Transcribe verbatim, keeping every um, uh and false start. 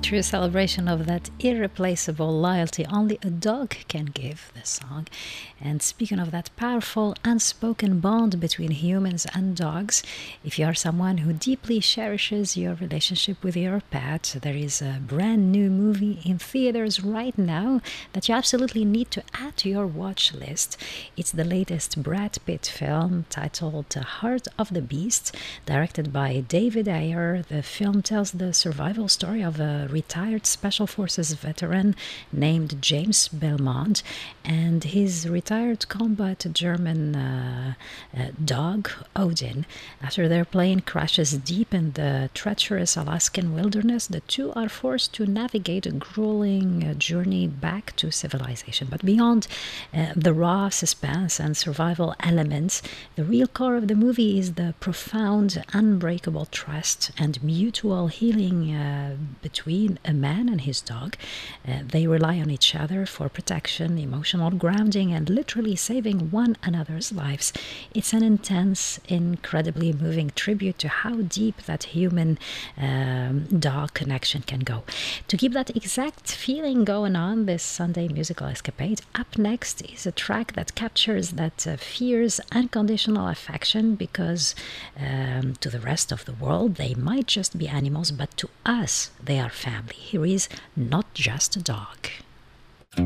true celebration of that irreplaceable loyalty only a dog can give, this song. And speaking of that powerful unspoken bond between humans and dogs, if you are someone who deeply cherishes your relationship with your pet, there is a brand new movie in theaters right now that you absolutely need to add to your watch list. It's the latest Brad Pitt film titled The Heart of the Beast, directed by David Ayer. The film tells the survival story of a retired Special Forces veteran named James Belmont and his retired combat German uh, uh, dog, Odin. After their plane crashes deep in the treacherous Alaskan wilderness, the two are forced to navigate a grueling uh, journey back to civilization. But beyond uh, the raw suspense and survival elements, the real core of the movie is the profound, unbreakable trust and mutual healing uh, between a man and his dog. Uh, they rely on each other for protection, emotional grounding, and literally saving one another's lives. It's an intense, incredibly moving tribute to how deep that human um, dog connection can go. To keep that exact feeling going on this Sunday musical escapade, up next is a track that captures that uh, fierce, unconditional affection because um, to the rest of the world they might just be animals, but to us they are family. Here is Not Just a Dog.